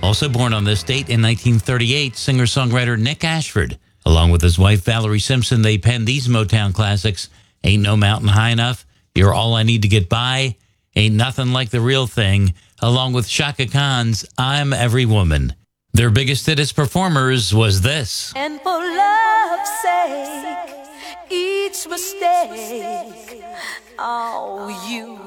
Also born on this date in 1938, singer-songwriter Nick Ashford. Along with his wife Valerie Simpson, they penned these Motown classics: Ain't No Mountain High Enough, You're All I Need to Get By, Ain't Nothing Like the Real Thing, along with Chaka Khan's I'm Every Woman. Their biggest hit as performers was this. And for love's sake, each mistake, oh, you